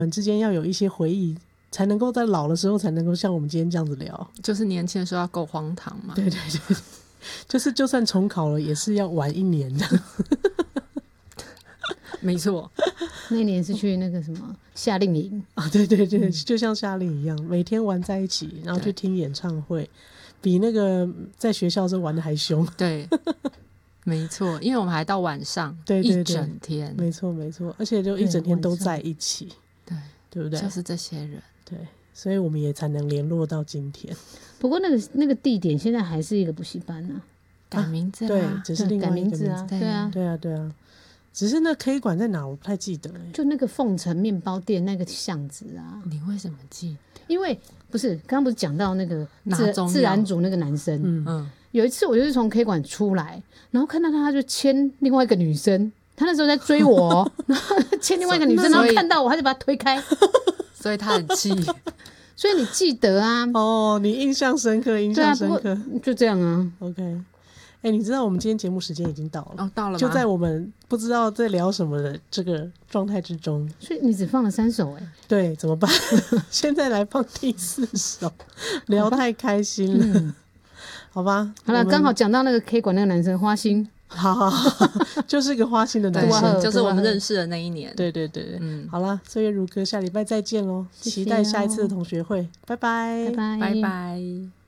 们之间要有一些回忆，才能够在老的时候才能够像我们今天这样子聊。 就是年轻的时候要够荒唐嘛。 对对对，就是就算重考了也是要晚1年的。 没错。 那一年是去那个什么夏令营啊，对对对，就像夏令一样，每天玩在一起，然后去听演唱会，比那个在学校时候玩的还凶。 对，没错，因为我们还到晚上， 对对对， 一整天， 没错没错，而且就一整天都在一起， 对， 对不对？ 就是这些人， 对，所以我们也才能联络到今天。 不过那个地点现在还是一个补习班啊， 改名字啦， 对，只是另外一个名字啊，对啊， 对啊，对啊。只是那 K 馆在哪我不太记得就那个凤城面包店那个巷子啊。 你为什么记得？ 因为不是刚刚不是讲到那个自然组那个男生，有一次我就是从 K 馆出来，然后看到他就牵另外一个女生，他那时候在追我，然后牵另外一个女生，然后看到我他就把他推开， 所以他很气。 所以你记得啊？ 哦，你印象深刻，印象深刻， 就这样啊。 OK。你知道我们今天节目时间已经到了， 到了吗？ 就在我们不知道在聊什么的这个状态之中， 所以你只放了3首对，怎么办？现在来放第4首，聊太开心了，好吧？ 好了，刚好讲到那个 K 馆那个男生花心， 好，就是个花心的男生， 就是我们认识的那一年。 对对对，好了，岁月如歌，下礼拜再见喽，期待下一次的同学会，拜拜， 拜拜， 拜拜。